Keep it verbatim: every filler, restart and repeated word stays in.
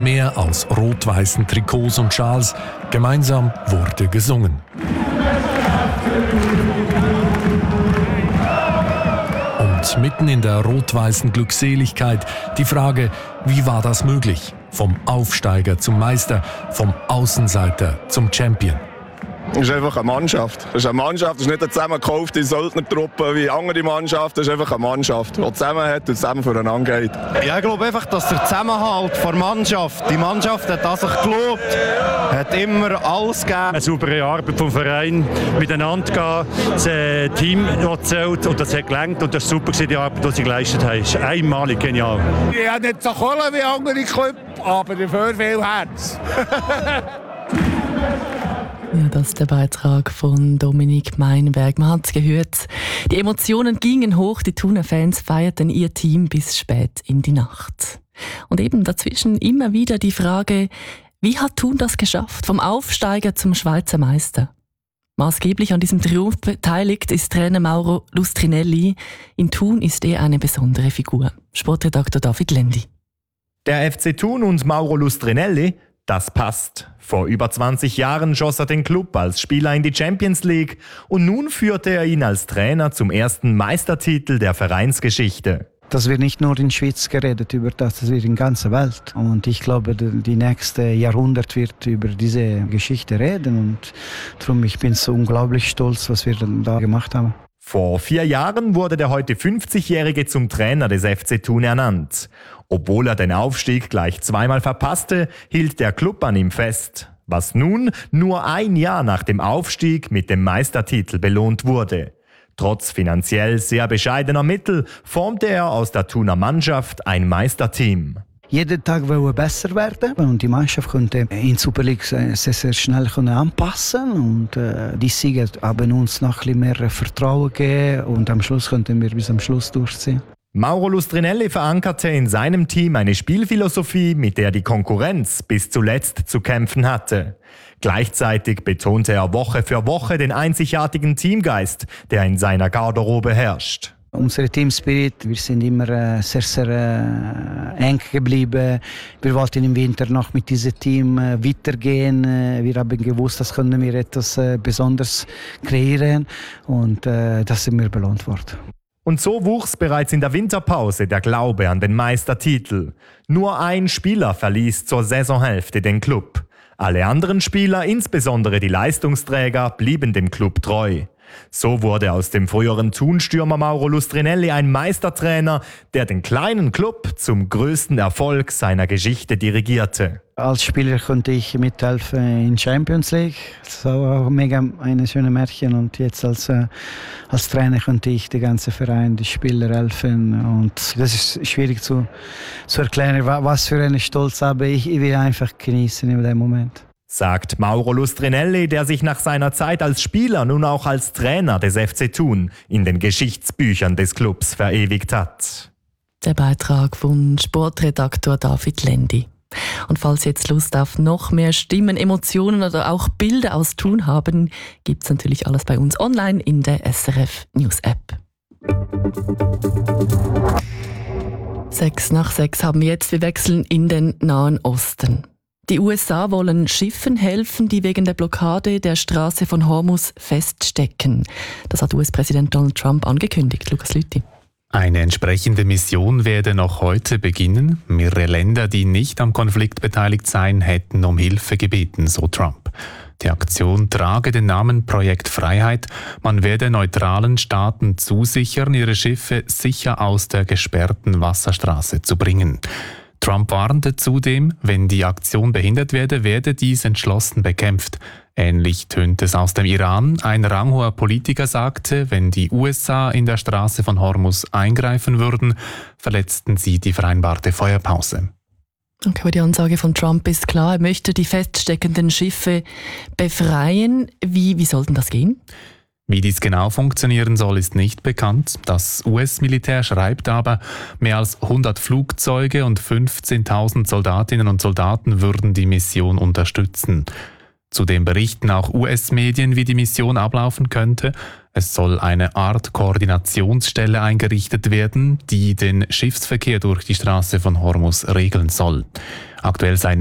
mehr aus rot-weißen Trikots und Schals. Gemeinsam wurde gesungen. Und mitten in der rot-weißen Glückseligkeit die Frage, wie war das möglich? Vom Aufsteiger zum Meister, vom Außenseiter zum Champion. Es ist einfach eine Mannschaft. Es ist eine Mannschaft, es ist nicht eine zusammengekaufte Söldnertruppe wie andere Mannschaften. Es ist einfach eine Mannschaft, die zusammenhält und zusammen voneinander geht. Ja, ich glaube einfach, dass der Zusammenhalt der Mannschaft, die Mannschaft hat an sich geglaubt, hat immer alles gegeben. Eine saubere Arbeit vom Verein, miteinander gehen, das äh, Team zählt und das hat gelangt und das war super, die Arbeit, die sie geleistet haben. Das ist einmalig genial. Ich habe nicht so Kohle wie andere Clubs, aber dafür viel Herz. Ja, das ist der Beitrag von Dominik Meinberg. Man hat es gehört. Die Emotionen gingen hoch. Die Thuner-Fans feierten ihr Team bis spät in die Nacht. Und eben dazwischen immer wieder die Frage, wie hat Thun das geschafft? Vom Aufsteiger zum Schweizer Meister. Maßgeblich an diesem Triumph beteiligt ist Trainer Mauro Lustrinelli. In Thun ist er eine besondere Figur. Sportredakteur David Lendi. Der F C Thun und Mauro Lustrinelli, das passt. Vor über zwanzig Jahren schoss er den Club als Spieler in die Champions League und nun führte er ihn als Trainer zum ersten Meistertitel der Vereinsgeschichte. Das wird nicht nur in der Schweiz geredet über das, das wird in der ganzen Welt. Und ich glaube, die nächste Jahrhundert wird über diese Geschichte reden. Und darum ich bin so unglaublich stolz, was wir da gemacht haben. Vor vier Jahren wurde der heute fünfzigjährige zum Trainer des F C Thun ernannt. Obwohl er den Aufstieg gleich zweimal verpasste, hielt der Club an ihm fest. Was nun nur ein Jahr nach dem Aufstieg mit dem Meistertitel belohnt wurde. Trotz finanziell sehr bescheidener Mittel formte er aus der Thuner Mannschaft ein Meisterteam. Jeden Tag wollen wir besser werden und die Mannschaft konnte in der Super League sehr, sehr schnell anpassen und äh, die Sieger haben uns noch ein bisschen mehr Vertrauen gegeben und am Schluss konnten wir bis am Schluss durchziehen. Mauro Lustrinelli verankerte in seinem Team eine Spielphilosophie, mit der die Konkurrenz bis zuletzt zu kämpfen hatte. Gleichzeitig betonte er Woche für Woche den einzigartigen Teamgeist, der in seiner Garderobe herrscht. Unser Teamspirit, wir sind immer äh, sehr, sehr äh, eng geblieben. Wir wollten im Winter noch mit diesem Team äh, weitergehen. Äh, wir haben gewusst, das können wir etwas äh, Besonderes kreieren und äh, das sind wir belohnt worden. Und so wuchs bereits in der Winterpause der Glaube an den Meistertitel. Nur ein Spieler verließ zur Saisonhälfte den Club. Alle anderen Spieler, insbesondere die Leistungsträger, blieben dem Club treu. So wurde aus dem früheren Thun-Stürmer Mauro Lustrinelli ein Meistertrainer, der den kleinen Club zum größten Erfolg seiner Geschichte dirigierte. Als Spieler konnte ich mithelfen in Champions League. Das war auch mega eine schöne Märchen. Und jetzt als, äh, als Trainer konnte ich den ganzen Verein, die Spieler helfen. Und das ist schwierig zu, zu erklären, was für einen Stolz habe ich. Ich will einfach genießen in dem Moment. Sagt Mauro Lustrinelli, der sich nach seiner Zeit als Spieler nun auch als Trainer des F C Thun in den Geschichtsbüchern des Clubs verewigt hat. Der Beitrag von Sportredaktor David Lendi. Und falls Sie jetzt Lust auf noch mehr Stimmen, Emotionen oder auch Bilder aus Thun haben, gibt es natürlich alles bei uns online in der S R F News App. Sechs nach sechs haben wir jetzt. Wir wechseln in den Nahen Osten. Die U S A wollen Schiffen helfen, die wegen der Blockade der Straße von Hormuz feststecken. Das hat U S-Präsident Donald Trump angekündigt. Lukas Lüthi. Eine entsprechende Mission werde noch heute beginnen. Mehrere Länder, die nicht am Konflikt beteiligt seien, hätten um Hilfe gebeten, so Trump. Die Aktion trage den Namen Projekt Freiheit. Man werde neutralen Staaten zusichern, ihre Schiffe sicher aus der gesperrten Wasserstraße zu bringen. Trump warnte zudem, wenn die Aktion behindert werde, werde dies entschlossen bekämpft. Ähnlich tönt es aus dem Iran. Ein ranghoher Politiker sagte, wenn die U S A in der Straße von Hormuz eingreifen würden, verletzten sie die vereinbarte Feuerpause. Okay, aber die Ansage von Trump ist klar, er möchte die feststeckenden Schiffe befreien. Wie, wie soll denn das gehen? Wie dies genau funktionieren soll, ist nicht bekannt. Das U S-Militär schreibt aber, mehr als hundert Flugzeuge und fünfzehntausend Soldatinnen und Soldaten würden die Mission unterstützen. Zudem berichten auch U S-Medien, wie die Mission ablaufen könnte. Es soll eine Art Koordinationsstelle eingerichtet werden, die den Schiffsverkehr durch die Straße von Hormuz regeln soll. Aktuell sei